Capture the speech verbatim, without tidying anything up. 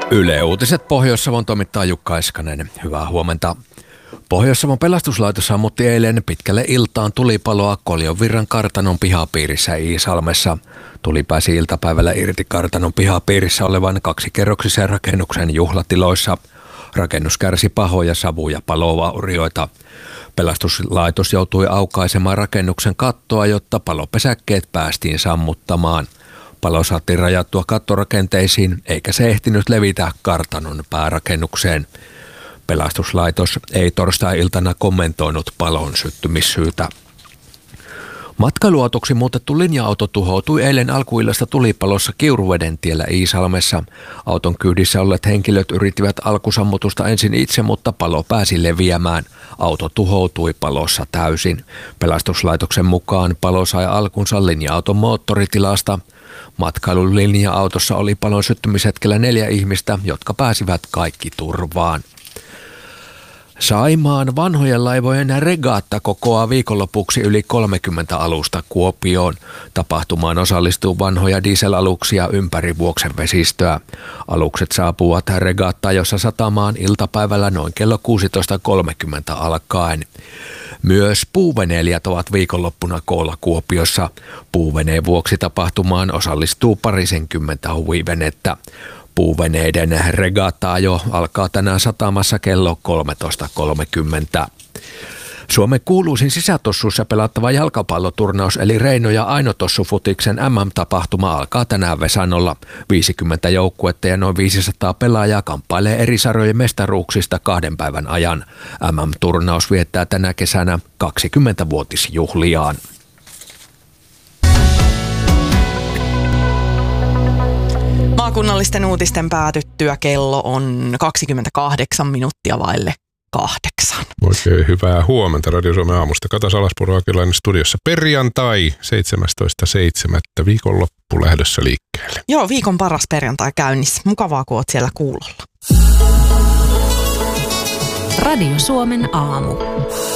Yle Uutiset Pohjois-Savon toimittaa Jukka Eskanen. Hyvää huomenta. Pohjois-Savon pelastuslaitos sammutti eilen pitkälle iltaan tulipaloa Koljonvirran kartanon pihapiirissä Iisalmessa. Tuli pääsi iltapäivällä irti kartanon pihapiirissä olevan kaksikerroksisen rakennuksen juhlatiloissa. Rakennus kärsi pahoja savu- ja palovaurioita. Pelastuslaitos joutui aukaisemaan rakennuksen kattoa, jotta palopesäkkeet päästiin sammuttamaan. Palo saatiin rajattua kattorakenteisiin, eikä se ehtinyt levitä kartanon päärakennukseen. Pelastuslaitos ei torstai-iltana kommentoinut palon syttymissyytä. Matkailuautoksi muutettu linja-auto tuhoutui eilen alkuillasta tulipalossa Kiuruveden tiellä Iisalmessa. Auton kyydissä olleet henkilöt yrittivät alkusammutusta ensin itse, mutta palo pääsi leviämään. Auto tuhoutui palossa täysin. Pelastuslaitoksen mukaan palo sai alkunsa linja-auton moottoritilasta. Matkailulinja-autossa oli palon syttymishetkellä neljä ihmistä, jotka pääsivät kaikki turvaan. Saimaan vanhojen laivojen regatta kokoaa viikonlopuksi yli kolmekymmentä alusta Kuopioon. Tapahtumaan osallistuu vanhoja dieselaluksia ympäri Vuoksen vesistöä. Alukset saapuvat regattaan, jossa satamaan iltapäivällä noin kello kuusitoista kolmekymmentä alkaen. Myös puuveneilijät ovat viikonloppuna koolla Kuopiossa. Puuveneen vuoksi tapahtumaan osallistuu parisenkymmentä huvivenettä. Puuveneiden regatta-ajo alkaa tänään satamassa kello kolmetoista kolmekymmentä. Suomen kuuluisin sisätossuissa pelattava jalkapalloturnaus eli Reino- ja Aino-tossufutiksen M M-tapahtuma alkaa tänään Vesanolla. viisikymmentä joukkuetta ja noin viisisataa pelaajaa kamppailee eri sarjojen mestaruuksista kahden päivän ajan. M M-turnaus viettää tänä kesänä kaksikymmentävuotisjuhliaan. Maakunnallisten uutisten päätyttyä kello on kaksikymmentäkahdeksan minuuttia vaille kahdeksan. Oikein hyvää huomenta Radio Suomen aamusta. Kata Salaspuro Akilainen studiossa. Perjantai seitsemästoista seitsemättä viikonloppu lähdössä liikkeelle. Joo, viikon paras perjantai käynnissä. Mukavaa, kun oot siellä kuulolla. Radio Suomen aamu.